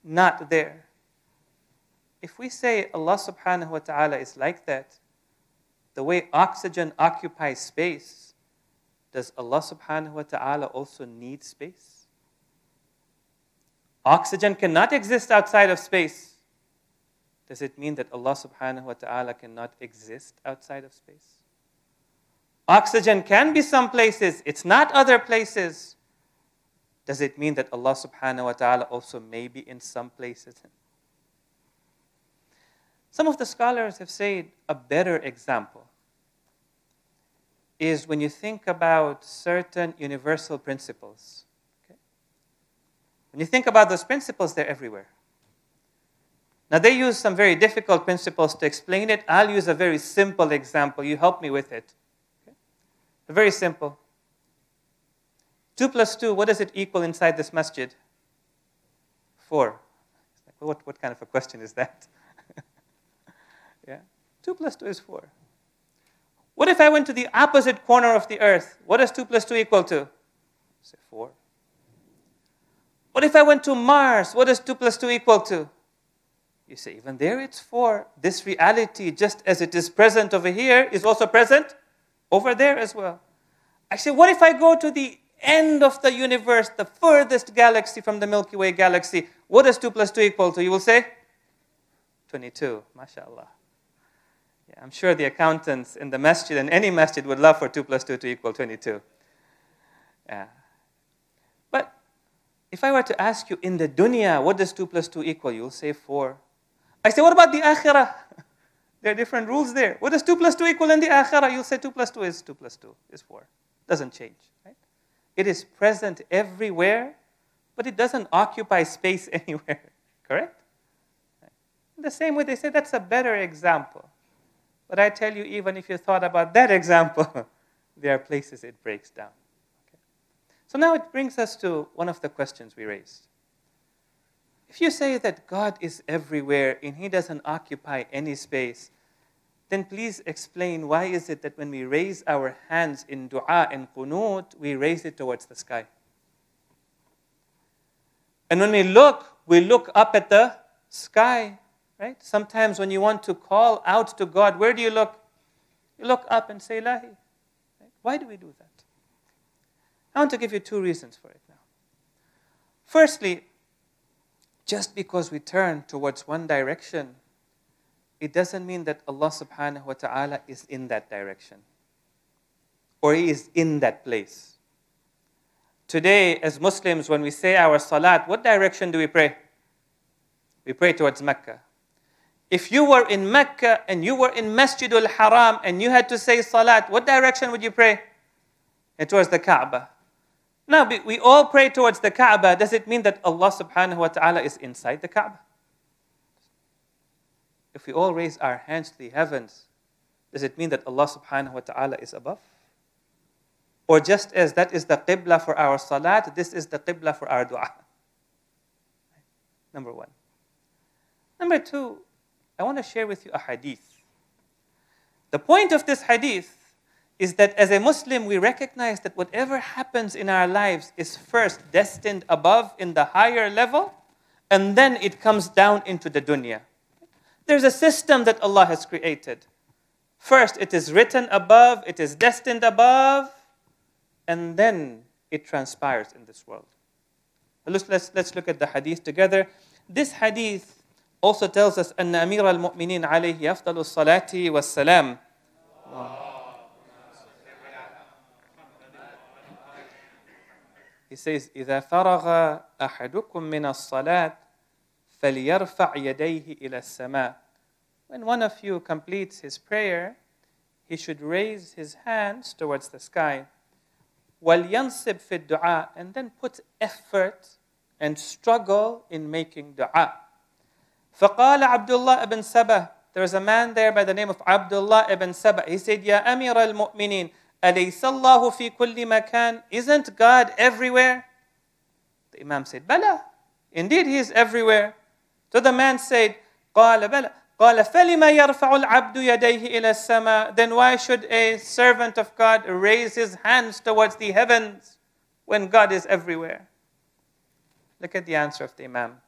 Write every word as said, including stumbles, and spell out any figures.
not there. If we say Allah subhanahu wa ta'ala is like that, the way oxygen occupies space, does Allah subhanahu wa ta'ala also need space? Oxygen cannot exist outside of space. Does it mean that Allah subhanahu wa ta'ala cannot exist outside of space? Oxygen can be some places, it's not other places. Does it mean that Allah subhanahu wa ta'ala also may be in some places? Some of the scholars have said a better example is when you think about certain universal principles. Okay? When you think about those principles, they're everywhere. Now, they use some very difficult principles to explain it. I'll use a very simple example. You help me with it. Okay? Very simple. Two plus two, what does it equal inside this masjid? Four. What, what kind of a question is that? Yeah. Two plus two is four. What if I went to the opposite corner of the earth? What does two plus two equal to? Say four. What if I went to Mars? What does two plus two equal to? You say, even there it's four. This reality, just as it is present over here, is also present over there as well. I say, what if I go to the end of the universe, the furthest galaxy from the Milky Way galaxy? What does two plus two equal to? You will say, twenty-two. MashaAllah. Yeah, I'm sure the accountants in the masjid and any masjid would love for two plus two to equal twenty-two. Yeah. But if I were to ask you, in the dunya, what does two plus two equal? You'll say four. I say, what about the akhirah? There are different rules there. What does two plus two equal in the akhirah? You'll say two plus two is two plus two, is four. Doesn't change, right? It is present everywhere, but it doesn't occupy space anywhere, correct? In the same way, they say that's a better example. But I tell you, even if you thought about that example, there are places it breaks down. Okay? So now it brings us to one of the questions we raised. If you say that God is everywhere and He doesn't occupy any space, then please explain why is it that when we raise our hands in dua and qunut, we raise it towards the sky. And when we look, we look up at the sky, right? Sometimes when you want to call out to God, where do you look? You look up and say, Ilahi. Right? Why do we do that? I want to give you two reasons for it now. Firstly, just because we turn towards one direction, it doesn't mean that Allah subhanahu wa ta'ala is in that direction or He is in that place. Today, as Muslims, when we say our salat, what direction do we pray? We pray towards Mecca. If you were in Mecca and you were in Masjidul Haram and you had to say salat, what direction would you pray? And towards the Kaaba. Now, we all pray towards the Kaaba. Does it mean that Allah subhanahu wa ta'ala is inside the Kaaba? If we all raise our hands to the heavens, does it mean that Allah subhanahu wa ta'ala is above? Or just as that is the qibla for our salat, this is the qibla for our dua? Number one. Number two, I want to share with you a hadith. The point of this hadith is that as a Muslim, we recognize that whatever happens in our lives is first destined above in the higher level, and then it comes down into the dunya. There's a system that Allah has created. First, it is written above, it is destined above, and then it transpires in this world. Let's, let's, let's look at the hadith together. This hadith also tells us, أن أمير المؤمنين عليه أفضل الصلاة والسلام. He says, إذا فرغ أحدكم من الصلاة فليرفع يديه إلى السماء. When one of you completes his prayer, he should raise his hands towards the sky. وَلْيَنْصِبْ فِي الدُّعَاء, and then put effort and struggle in making dua. فَقَالَ عَبْدُ اللَّهِ ibn Sabah. There was a man there by the name of Abdullah ibn Sabah. He said, يَا أَمِيرَ الْمُؤْمِنِينَ أَلَيْسَ اللَّهُ فِي كُلِّ مَكَانٍ. Isn't God everywhere? The Imam said, بَلَى. Indeed, He is everywhere. So the man said, قَالَ بَلَى. قَالَ فَلِمَ يَرْفَعُ الْعَبْدُ يَدَيْهِ إِلَى السَّمَاءِ. Then why should a servant of God raise his hands towards the heavens when God is everywhere? Look at the answer of the Imam.